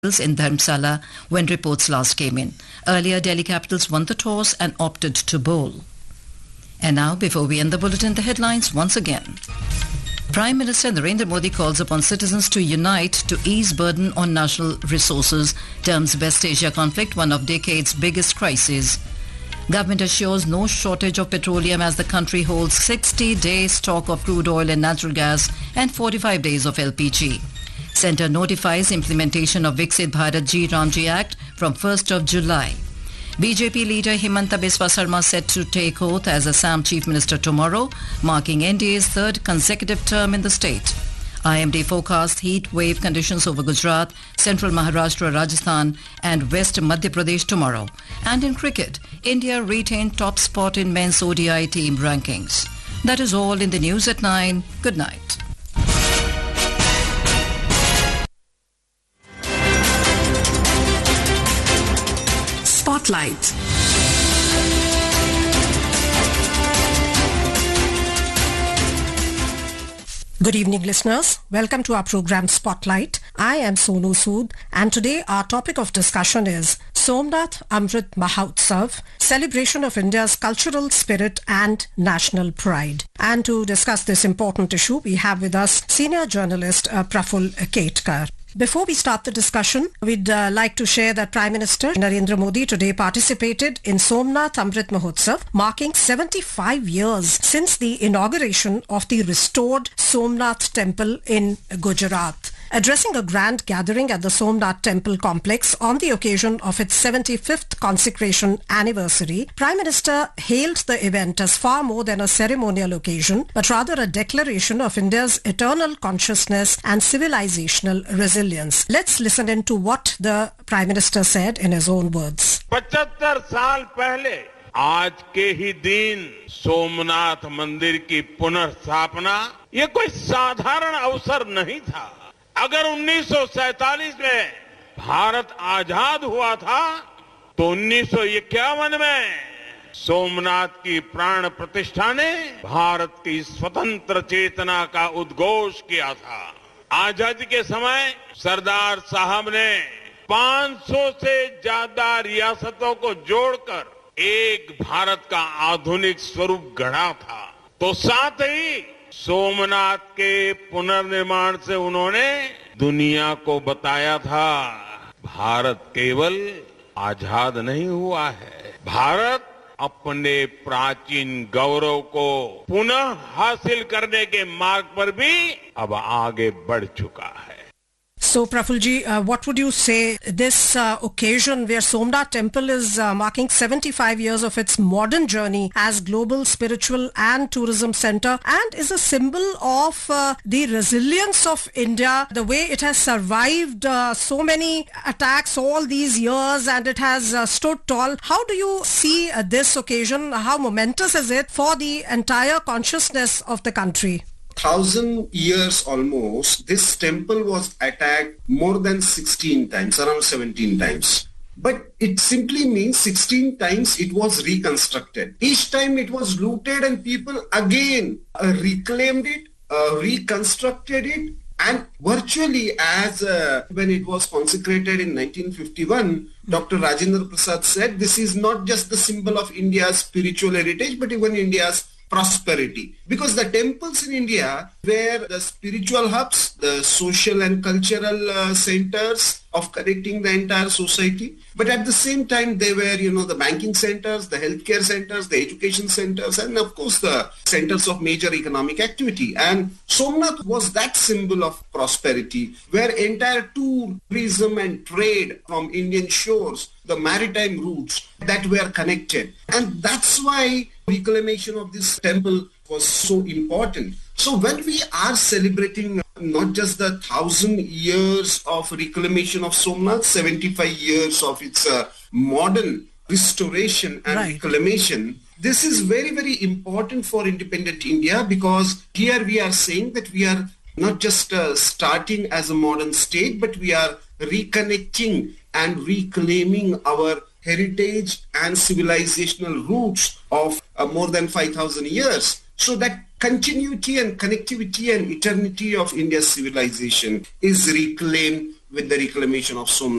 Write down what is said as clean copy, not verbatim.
in Dharamsala when reports last came in. Earlier, Delhi Capitals won the toss and opted to bowl. And now, before we end the bulletin, the headlines once again. Prime Minister Narendra Modi calls upon citizens to unite to ease burden on national resources, terms West Asia conflict one of decade's biggest crises. Government assures no shortage of petroleum as the country holds 60-day stock of crude oil and natural gas and 45 days of LPG. Centre notifies implementation of Viksit Bharat Ji Ramji Act from 1st of July. BJP leader Himanta Biswa Sarma set to take oath as Assam Chief Minister tomorrow, marking NDA's third consecutive term in the state. IMD forecast heat wave conditions over Gujarat, central Maharashtra, Rajasthan and West Madhya Pradesh tomorrow. And in cricket, India retained top spot in men's ODI team rankings. That is all in the news at 9. Good night. Spotlight. Good evening, listeners. Welcome to our program Spotlight. I am Sonu Sood, and today our topic of discussion is Somnath Amrit Mahotsav, celebration of India's cultural spirit and national pride. And to discuss this important issue, we have with us senior journalist Praful Ketkar. Before we start the discussion, we'd like to share that Prime Minister Narendra Modi today participated in Somnath Amrit Mahotsav, marking 75 years since the inauguration of the restored Somnath Temple in Gujarat. Addressing a grand gathering at the Somnath Temple complex on the occasion of its 75th consecration anniversary, Prime Minister hailed the event as far more than a ceremonial occasion, but rather a declaration of India's eternal consciousness and civilizational resilience. Let's listen in to what the Prime Minister said in his own words. 75 साल पहले आज के ही दिन सोमनाथ मंदिर की पुनर्स्थापना ये कोई साधारण अवसर नहीं था। अगर 1947 में भारत आजाद हुआ था तो 1951 में सोमनाथ की प्राण प्रतिष्ठा ने भारत की स्वतंत्र चेतना का उद्घोष किया था। आजादी के समय सरदार साहब ने 500 से ज्यादा रियासतों को जोड़कर एक भारत का आधुनिक स्वरूप गढ़ा था। तो साथ ही सोमनाथ के पुनर्निर्माण से उन्होंने दुनिया को बताया था भारत केवल आजाद नहीं हुआ है, भारत अपने प्राचीन गौरव को पुनः हासिल करने के मार्ग पर भी अब आगे बढ़ चुका है। So, Prafulji, what would you say this occasion where Somnath Temple is marking 75 years of its modern journey as global spiritual and tourism center and is a symbol of the resilience of India, the way it has survived so many attacks all these years and it has stood tall. How do you see this occasion? How momentous is it for the entire consciousness of the country? 1,000 years almost, this temple was attacked more than 16 times, around 17 times. But it simply means 16 times it was reconstructed. Each time it was looted and people again reclaimed it, reconstructed it, and virtually as when it was consecrated in 1951, Dr. Rajendra Prasad said this is not just the symbol of India's spiritual heritage, but even India's prosperity. Because the temples in India were the spiritual hubs, the social and cultural centers of connecting the entire society. But at the same time, they were, the banking centers, the healthcare centers, the education centers, and of course the centers of major economic activity. And Somnath was that symbol of prosperity, where entire tourism and trade from Indian shores, the maritime routes that were connected. And that's why reclamation of this temple was so important. So when we are celebrating not just the 1,000 years of reclamation of Somnath, 75 years of its modern restoration and reclamation, this is very, very important for independent India, because here we are saying that we are not just starting as a modern state, but we are reconnecting and reclaiming our heritage and civilizational roots of more than 5,000 years. So that continuity and connectivity and eternity of India's civilization is reclaimed with the reclamation of Somnath.